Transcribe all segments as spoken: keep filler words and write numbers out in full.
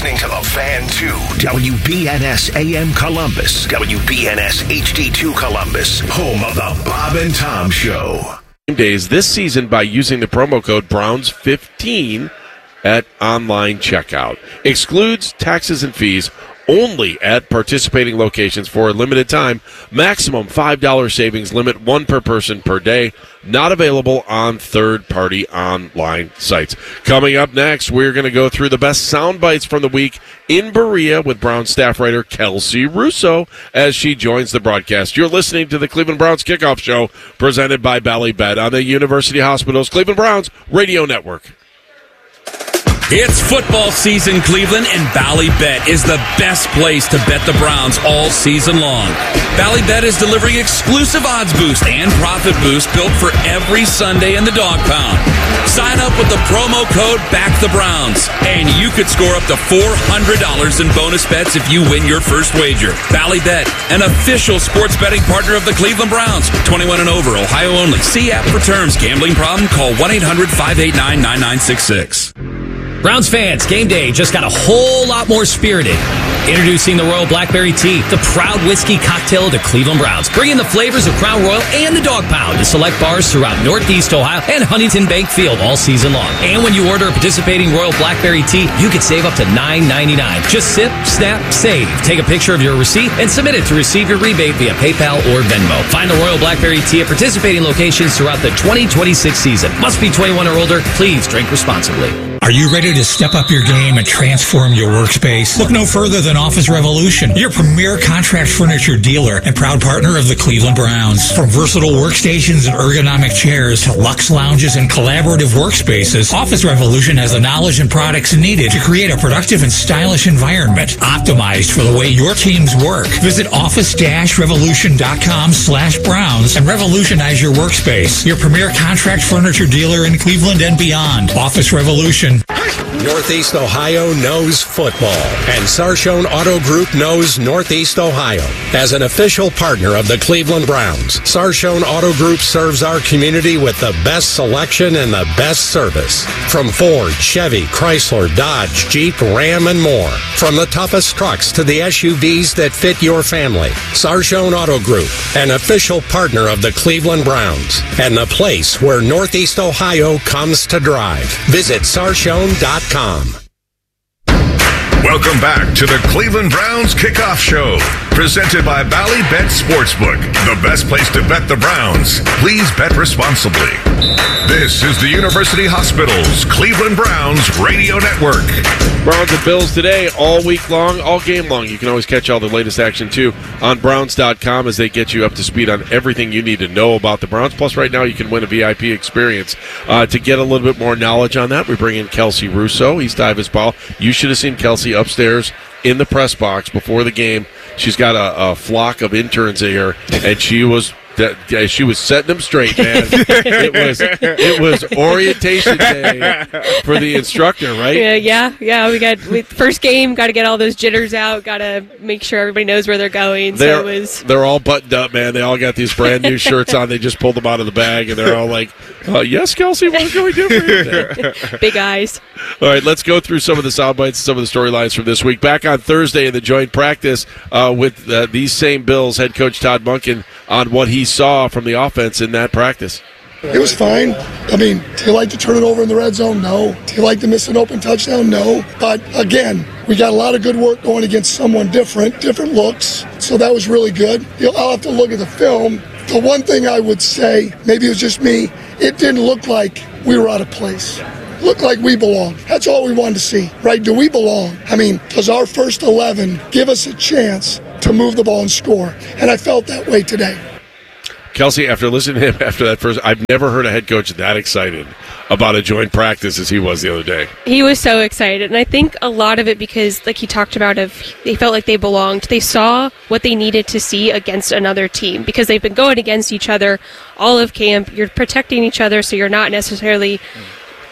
To the Fan two, W B N S A M Columbus, W B N S H D two Columbus, home of the Bob and Tom Show. Days this season by using the promo code Browns fifteen at online checkout. Excludes taxes and fees only at participating locations for a limited time. Maximum five dollars savings, limit one per person per day. Not available on third-party online sites. Coming up next, we're going to go through the best sound bites from the week in Berea with Browns staff writer Kelsey Russo as she joins the broadcast. You're listening to the Cleveland Browns Kickoff Show presented by Ballybet on the University Hospitals Cleveland Browns Radio Network. It's football season, Cleveland, and Ballybet is the best place to bet the Browns all season long. Ballybet is delivering exclusive odds boost and profit boost built for every Sunday in the dog pound. Sign up with the promo code BACKTHEBROWNS, and you could score up to four hundred dollars in bonus bets if you win your first wager. Ballybet, an official sports betting partner of the Cleveland Browns. twenty-one and over, Ohio only. See app for terms. Gambling problem? Call one eight hundred five eight nine nine nine six six. Browns fans, game day just got a whole lot more spirited. Introducing the Royal Blackberry Tea, the proud whiskey cocktail of the Cleveland Browns, bringing the flavors of Crown Royal and the Dog Pound to select bars throughout Northeast Ohio and Huntington Bank Field all season long. And when you order a participating Royal Blackberry Tea, you can save up to nine ninety-nine. Just sip, snap, save. Take a picture of your receipt and submit it to receive your rebate via PayPal or Venmo. Find the Royal Blackberry Tea at participating locations throughout the twenty twenty-six season. Must be twenty-one or older. Please drink responsibly. Are you ready to step up your game and transform your workspace? Look no further than Office Revolution, your premier contract furniture dealer and proud partner of the Cleveland Browns. From versatile workstations and ergonomic chairs to luxe lounges and collaborative workspaces, Office Revolution has the knowledge and products needed to create a productive and stylish environment optimized for the way your teams work. Visit office-revolution.com slash Browns and revolutionize your workspace. Your premier contract furniture dealer in Cleveland and beyond. Office Revolution. Northeast Ohio knows football, and Sarchone Auto Group knows Northeast Ohio. As an official partner of the Cleveland Browns, Sarchone Auto Group serves our community with the best selection and the best service. From Ford, Chevy, Chrysler, Dodge, Jeep, Ram, and more. From the toughest trucks to the S U Vs that fit your family. Sarchone Auto Group, an official partner of the Cleveland Browns, and the place where Northeast Ohio comes to drive. Visit sarchone dot com. Welcome back to the Cleveland Browns Kickoff Show, presented by Ballybet Sportsbook, the best place to bet the Browns. Please bet responsibly. This is the University Hospitals Cleveland Browns Radio Network. Browns and Bills today, all week long, all game long. You can always catch all the latest action, too, on Browns dot com as they get you up to speed on everything you need to know about the Browns. Plus, right now, you can win a V I P experience. Uh, to get a little bit more knowledge on that, we bring in Kelsey Russo. He's Divis Ball. You should have seen Kelsey upstairs in the press box before the game. She's got a, a flock of interns here, and she was that yeah, she was setting them straight, man. it was it was orientation day for the instructor, right? Yeah, yeah, yeah. We got we, first game, got to get all those jitters out, got to make sure everybody knows where they're going. They're, so it was. They're all buttoned up, man. They all got these brand new shirts on. They just pulled them out of the bag, and they're all like, uh, "Yes, Kelsey, what can we do for you today?" Big eyes. All right, let's go through some of the sound bites, some of the storylines from this week. Back on Thursday in the joint practice uh, with uh, these same Bills, head coach Todd Monken on what he saw from the offense in that practice. It was fine. I mean, do you like to turn it over in the red zone? No. Do you like to miss an open touchdown? No. But again, we got a lot of good work going against someone different, different looks. So that was really good. I'll have to look at the film. The one thing I would say, maybe it was just me, it didn't look like we were out of place. Look like we belong. That's all we wanted to see, right? Do we belong? I mean, does our first eleven give us a chance to move the ball and score? And I felt that way today. Kelsey, after listening to him after that first, I've never heard a head coach that excited about a joint practice as he was the other day. He was so excited, and I think a lot of it because, like he talked about, of they felt like they belonged. They saw what they needed to see against another team because they've been going against each other all of camp. You're protecting each other, so you're not necessarily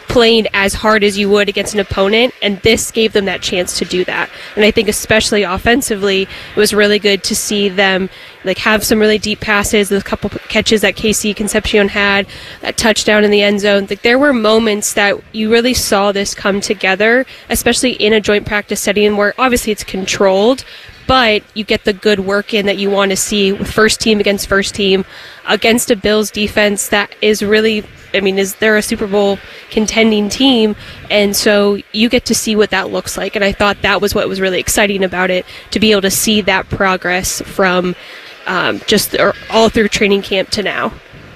playing as hard as you would against an opponent, and this gave them that chance to do that. And I think especially offensively, it was really good to see them like have some really deep passes, the couple catches that Casey Concepcion had, that touchdown in the end zone. Like, there were moments that you really saw this come together, especially in a joint practice setting where obviously it's controlled, but you get the good work in that you want to see with first team against first team against a Bills defense that is really, I mean, is they're a Super Bowl contending team, and so you get to see what that looks like. And I thought that was what was really exciting about it, to be able to see that progress from um, just all through training camp to now.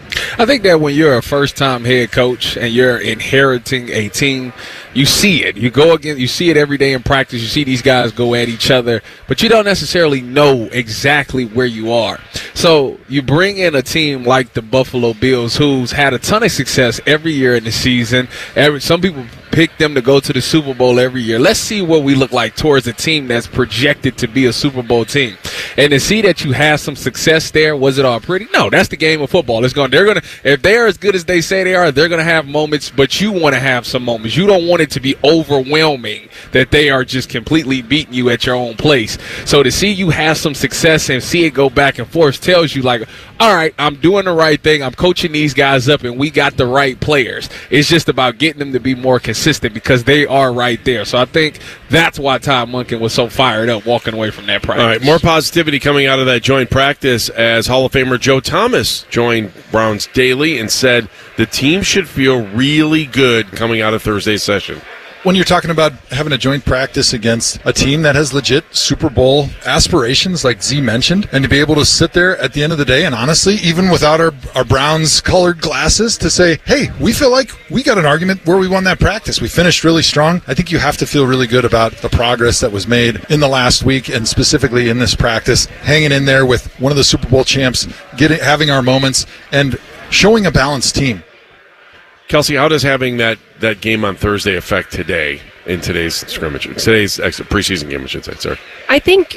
I think that when you're a first-time head coach and you're inheriting a team, you see it. You go again, you see it every day in practice. You see these guys go at each other, but you don't necessarily know exactly where you are. So you bring in a team like the Buffalo Bills, who's had a ton of success every year in the season. Every, some people pick them to go to the Super Bowl every year. Let's see what we look like towards a team that's projected to be a Super Bowl team. And to see that you have some success there, was it all pretty? No, that's the game of football. It's going. They're going to, if they're as good as they say they are, they're going to have moments. But you want to have some moments. You don't want it to be overwhelming that they are just completely beating you at your own place. So to see you have some success and see it go back and forth tells you, like, all right, I'm doing the right thing. I'm coaching these guys up, and we got the right players. It's just about getting them to be more consistent because they are right there. So I think that's why Todd Monken was so fired up walking away from that practice. All right, more positivity coming out of that joint practice as Hall of Famer Joe Thomas joined Browns Daily and said the team should feel really good coming out of Thursday's session. When you're talking about having a joint practice against a team that has legit Super Bowl aspirations, like Z mentioned, and to be able to sit there at the end of the day and honestly, even without our, our Browns-colored glasses, to say, hey, we feel like we got an argument where we won that practice. We finished really strong. I think you have to feel really good about the progress that was made in the last week and specifically in this practice, hanging in there with one of the Super Bowl champs, getting having our moments, and showing a balanced team. Kelsey, how does having that, that game on Thursday affect today in today's scrimmage, today's preseason game, I should say, sir? I think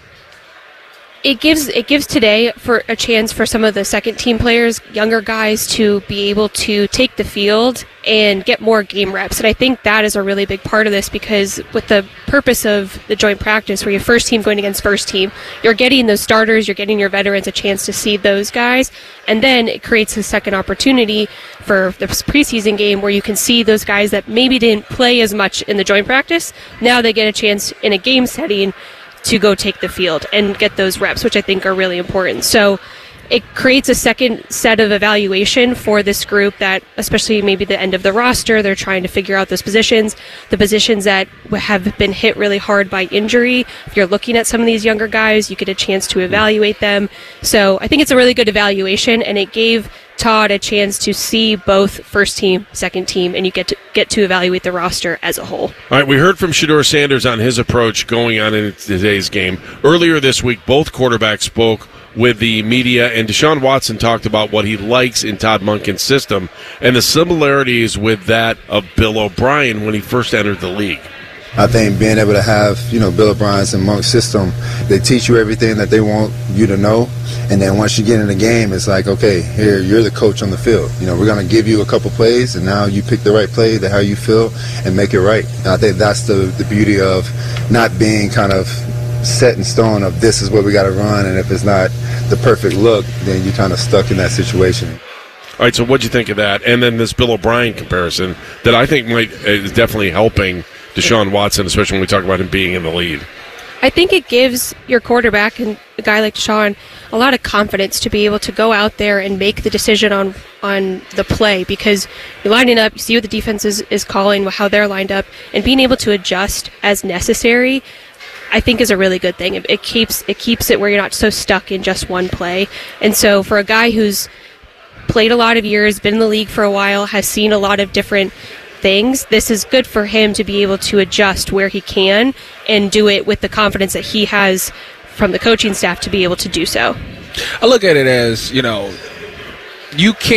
it gives it gives today for a chance for some of the second team players, younger guys, to be able to take the field and get more game reps. And I think that is a really big part of this, because with the purpose of the joint practice where you're first team going against first team, you're getting those starters, you're getting your veterans a chance to see those guys, and then it creates a second opportunity for the preseason game where you can see those guys that maybe didn't play as much in the joint practice. Now they get a chance in a game setting to go take the field and get those reps, which I think are really important. So it creates a second set of evaluation for this group that, especially maybe the end of the roster, they're trying to figure out those positions, the positions that have been hit really hard by injury. If you're looking at some of these younger guys, you get a chance to evaluate them. So I think it's a really good evaluation, and it gave Todd a chance to see both first team, second team, and you get to get to evaluate the roster as a whole. All right, we heard from Shedeur Sanders on his approach going on in today's game. Earlier this week, both quarterbacks spoke with the media, and Deshaun Watson talked about what he likes in Todd Monken's system and the similarities with that of Bill O'Brien when he first entered the league. I think being able to have, you know, Bill O'Brien's and Monk's system, they teach you everything that they want you to know. And then once you get in the game, it's like, okay, here, you're the coach on the field. You know, we're going to give you a couple plays, and now you pick the right play, the how you feel, and make it right. And I think that's the, the beauty of not being kind of set in stone of this is what we got to run, and if it's not the perfect look, then you're kind of stuck in that situation. All right, so what'd you think of that? And then this Bill O'Brien comparison that I think might is definitely helping Deshaun Watson, especially when we talk about him being in the lead. I think it gives your quarterback and a guy like Deshaun a lot of confidence to be able to go out there and make the decision on on the play, because you're lining up, you see what the defense is, is calling, how they're lined up, and being able to adjust as necessary, I think is a really good thing. It, it keeps it keeps it where you're not so stuck in just one play. And so for a guy who's played a lot of years, been in the league for a while, has seen a lot of different things, this is good for him to be able to adjust where he can and do it with the confidence that he has from the coaching staff to be able to do so. I look at it as, you know, you can't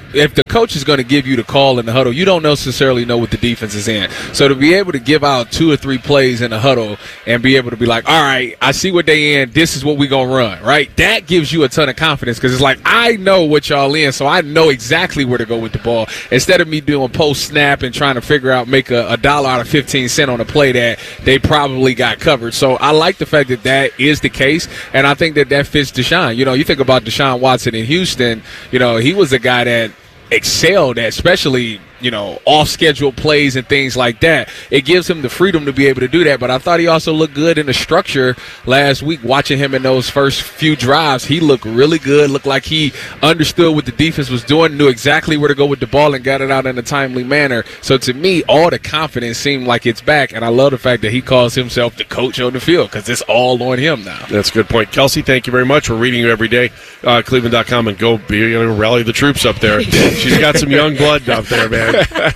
if the coach is going to give you the call in the huddle, you don't necessarily know what the defense is in. So to be able to give out two or three plays in the huddle and be able to be like, all right, I see what they in. This is what we going to run, right? That gives you a ton of confidence because it's like, I know what y'all in, so I know exactly where to go with the ball. Instead of me doing post-snap and trying to figure out, make a, a dollar out of fifteen cents on a play that they probably got covered. So I like the fact that that is the case, and I think that that fits Deshaun. You know, you think about Deshaun Watson in Houston, you know, he was a guy that excelled at, especially, you know, off-schedule plays and things like that. It gives him the freedom to be able to do that, but I thought he also looked good in the structure last week. Watching him in those first few drives, he looked really good, looked like he understood what the defense was doing, knew exactly where to go with the ball, and got it out in a timely manner. So to me, all the confidence seemed like it's back, and I love the fact that he calls himself the coach on the field because it's all on him now. That's a good point. Kelsey, thank you very much. We're reading you every day, uh, Cleveland dot com, and go be, you know, rally the troops up there. She's got some young blood up there, man.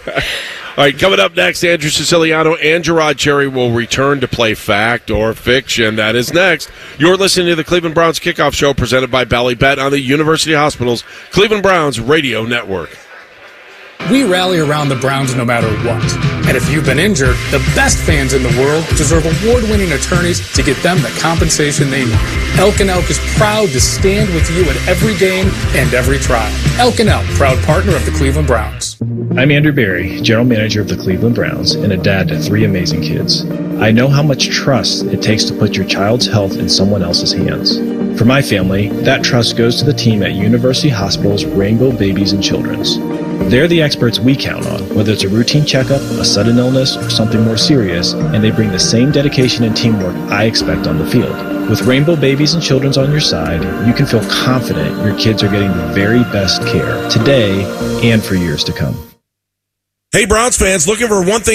All right, coming up next, Andrew Siciliano and Gerard Cherry will return to play Fact or Fiction. That is next. You're listening to the Cleveland Browns Kickoff Show presented by Bally Bet on the University Hospital's Cleveland Browns Radio Network. We rally around the Browns no matter what. And if you've been injured, the best fans in the world deserve award-winning attorneys to get them the compensation they need. Elk and Elk is proud to stand with you at every game and every trial. Elk and Elk, proud partner of the Cleveland Browns. I'm Andrew Berry, General Manager of the Cleveland Browns and a dad to three amazing kids. I know how much trust it takes to put your child's health in someone else's hands. For my family, that trust goes to the team at University Hospital's Rainbow Babies and Children's. They're the experts we count on, whether it's a routine checkup, a sudden illness, or something more serious, and they bring the same dedication and teamwork I expect on the field. With Rainbow Babies and Children's on your side, you can feel confident your kids are getting the very best care today and for years to come. Hey, Browns fans, looking for one thing